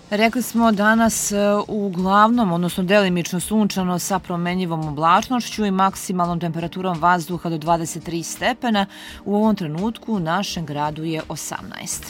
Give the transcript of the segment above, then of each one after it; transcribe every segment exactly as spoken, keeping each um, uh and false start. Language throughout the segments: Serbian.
Rekli smo danas uglavnom, odnosno delimično sunčano sa promenljivom oblačnošću i maksimalnom temperaturom vazduha do dvadeset tri stepena. U ovom trenutku u našem gradu je osamnaest.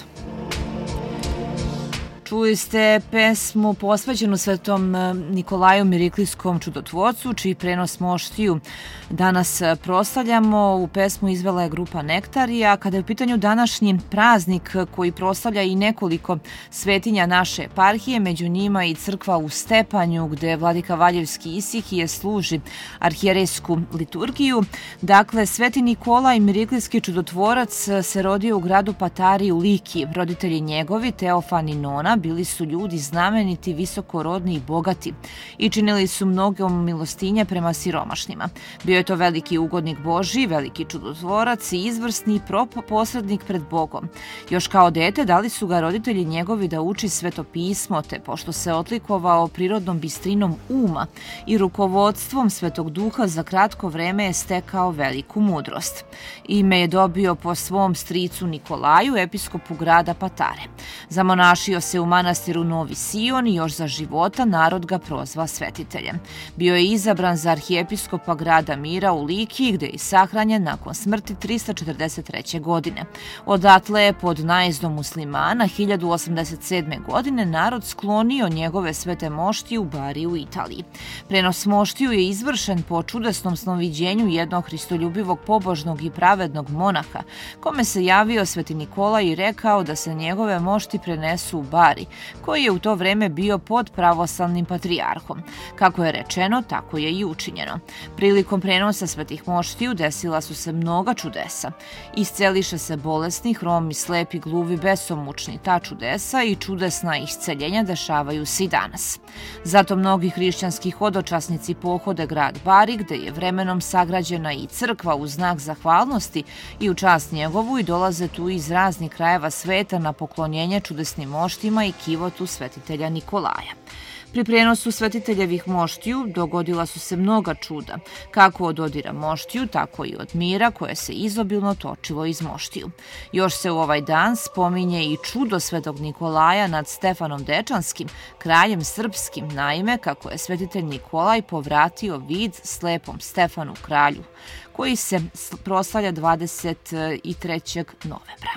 Čuli ste pesmu posvećenu Svetom Nikolaju Miriklijskom čudotvorcu, čiji prenos moštiju danas proslavljamo. Ovu pesmu izvela je grupa Nektarija. Kada je u pitanju današnji praznik koji proslavlja i nekoliko svetinja naše eparhije, među njima i crkva u Stepanju, gde vladika Valjevski Isihije služi arhijerejsku liturgiju. Dakle, Sveti Nikolaj Miriklijski čudotvorac se rodio u gradu Patari u Liki. Roditelji njegovi, Teofan i Nona, bili su ljudi znameniti, visokorodni i bogati i činili su mnoge milostinje prema siromašnima. Bio je to veliki ugodnik Božji, veliki čudotvorac i izvrsni posrednik pred Bogom. Još kao dete dali su ga roditelji njegovi da uči sveto pismo, te pošto se odlikovao prirodnom bistrinom uma i rukovodstvom Svetog Duha, za kratko vreme je stekao veliku mudrost. Ime je dobio po svom stricu Nikolaju, episkopu grada Patare. Zamonašio se u manastiru Novi Sion i još za života narod ga prozva svetiteljem. Bio je izabran za arhijepiskopa grada Mira u Liki, gde je i sahranjen nakon smrti trista četrdeset treće. godine. Odatle je pod najezdom muslimana hiljadu osamdeset sedme. godine narod sklonio njegove svete moštije u Bari u Italiji. Prenos moštiju je izvršen po čudesnom snoviđenju jednog hristoljubivog, pobožnog i pravednog monaha, kome se javio Sveti Nikolaj i rekao da se njegove mošti prenesu u Bari, koji je u to vreme bio pod pravoslavnim patrijarhom. Kako je rečeno, tako je i učinjeno. Prilikom prenosa svetih moštiju desila su se mnoga čudesa. Isceliše se bolesni, hromi, slepi, gluvi, besomučni. Ta čudesa i čudesna isceljenja dešavaju se i danas. Zato mnogi hrišćanski hodočasnici pohode grad Bari, gde je vremenom sagrađena i crkva u znak zahvalnosti i u čast njegovu, i dolaze tu iz raznih krajeva sveta na poklonjenje čudesnim moštima i kivotu svetitelja Nikolaja. Pri prenosu svetiteljevih moštiju dogodila su se mnoga čuda, kako od odira moštiju, tako i od mira koje se izobilno točilo iz moštiju. Još se u ovaj dan spominje i čudo Svetog Nikolaja nad Stefanom Dečanskim, kraljem srpskim, naime kako je svetitelj Nikolaj povratio vid slepom Stefanu kralju, koji se proslavlja dvadeset trećeg novembra.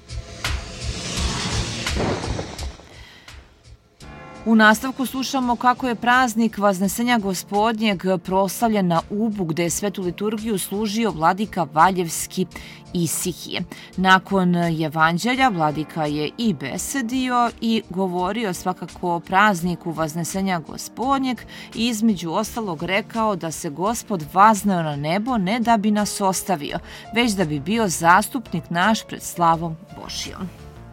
U nastavku slušamo kako je praznik Vaznesenja Gospodnjeg proslavljen na Ubu, gde je svetu liturgiju služio vladika Valjevski Isihije. Nakon evanđelja vladika je i besedio i govorio svakako o prazniku Vaznesenja Gospodnjeg i između ostalog rekao da se Gospod vazneo na nebo ne da bi nas ostavio, već da bi bio zastupnik naš pred slavom Božijom.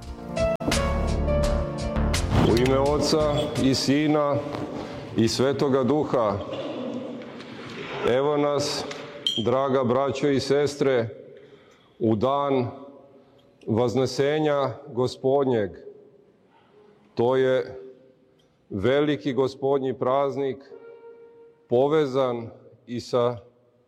U ime Oca i Sina i Svetoga Duha, evo nas, draga braćo i sestre, u dan Vaznesenja Gospodnjeg. To je veliki Gospodnji praznik, povezan i sa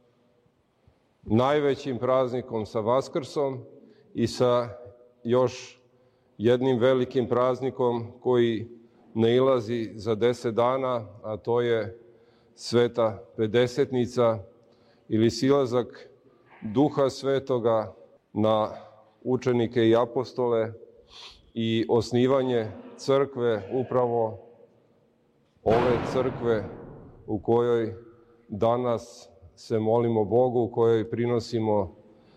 najvećim praznikom, sa Vaskrsom, i sa još jednim velikim praznikom koji nailazi za deset dana, a to je Sveta Pedesetnica ili silazak Duha Svetoga na učenike i apostole i osnivanje crkve, upravo ove crkve u kojoj danas se molimo Bogu, u kojoj prinosimo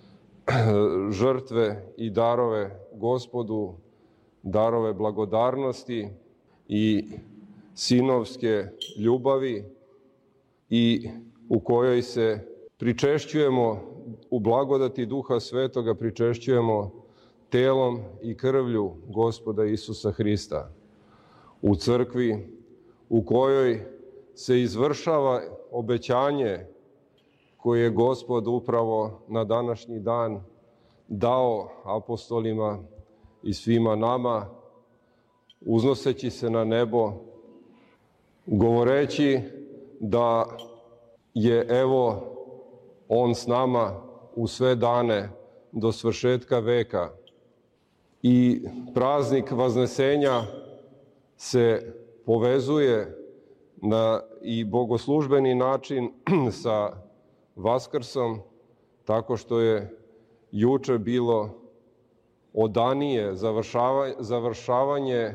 žrtve i darove Gospodu, darove blagodarnosti i sinovske ljubavi, i u kojoj se pričešćujemo u blagodati Duha Svetoga, pričešćujemo telom i krvlju Gospoda Isusa Hrista. U crkvi u kojoj se izvršava obećanje koje je Gospod upravo na današnji dan dao apostolima i svima nama, uznoseći se na nebo, govoreći da je evo On s nama u sve dane do svršetka veka. I praznik Vaznesenja se povezuje na i bogoslužbeni način sa Vaskrsom, tako što je juče bilo odanije završavanje e,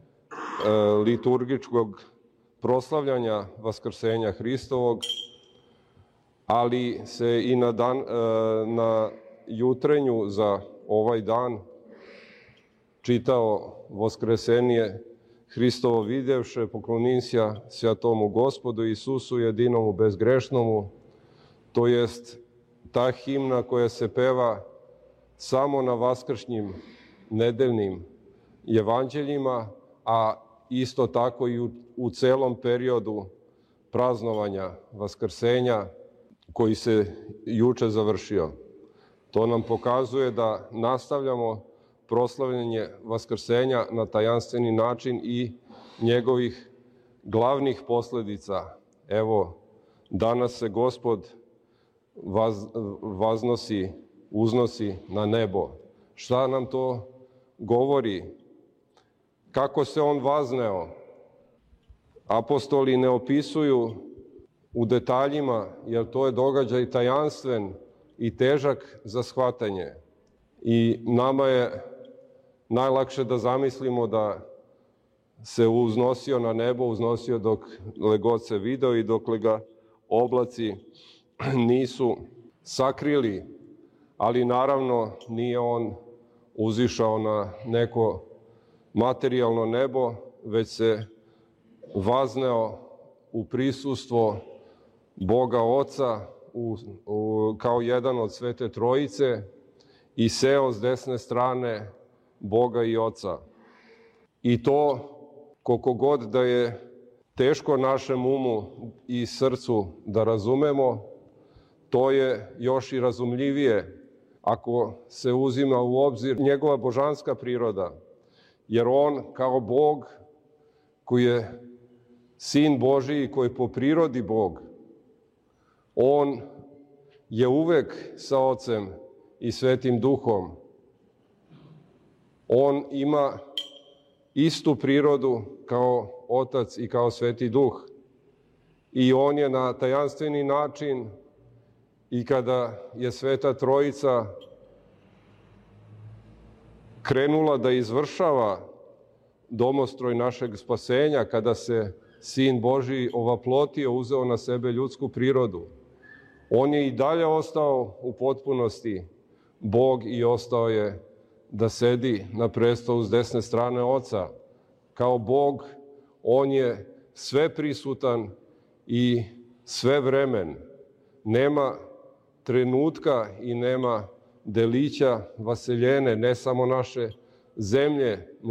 liturgičkog proslavljanja Vaskrsenja Hristovog, ali se i na, dan, e, na jutrenju za ovaj dan čitao Voskresenje Hristovo videvše, pokloninsja Svjatomu Gospodu Isusu jedinomu bezgrešnomu, to jest ta himna koja se peva samo na vaskršnjim nedeljnim evanđeljima, a isto tako i u, u celom periodu praznovanja Vaskrsenja koji se juče završio. To nam pokazuje da nastavljamo proslavljanje Vaskrsenja na tajanstveni način i njegovih glavnih posledica. Evo, danas se Gospod vaz, vaznosi, uznosi na nebo. Šta nam to govori? Kako se on vazneo? Apostoli ne opisuju u detaljima, jer to je događaj tajanstven i težak za shvatanje. I nama je najlakše da zamislimo da se uznosio na nebo, uznosio dok god se video i dokle ga oblaci nisu sakrili, ali naravno nije on uzišao na neko materijalno nebo, već se vazneo u prisustvo Boga Oca u, u, kao jedan od Svete Trojice i seo s desne strane Boga i Oca. I to, koliko god da je teško našem umu i srcu da razumemo, to je još i razumljivije ako se uzima u obzir njegova božanska priroda, jer on kao Bog koji je Sin Božiji, koji je po prirodi Bog, on je uvek sa Ocem i Svetim Duhom. On ima istu prirodu kao Otac i kao Sveti Duh. I on je na tajanstveni način i kada je Sveta Trojica krenula da izvršava domostroj našeg spasenja, kada se Sin Božiji ovaplotio, uzeo na sebe ljudsku prirodu, on je i dalje ostao u potpunosti Bog i ostao je da sedi na prestolu s desne strane Oca. Kao Bog, on je sve prisutan i sve vremen. Nema trenutka i nema delića vaseljene, ne samo naše zemlje,